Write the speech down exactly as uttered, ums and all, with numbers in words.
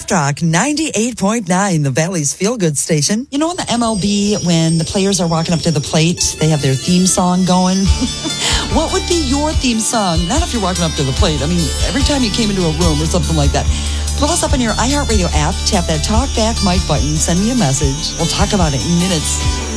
Golf Talk ninety-eight point nine, the Valley's feel-good station. You know, in the M L B, when the players are walking up to the plate, they have their theme song going. What would be your theme song? Not if you're walking up to the plate. I mean, every time you came into a room or something like that. Pull us up on your iHeartRadio app, tap that talk back mic button, send me a message. We'll talk about it in minutes.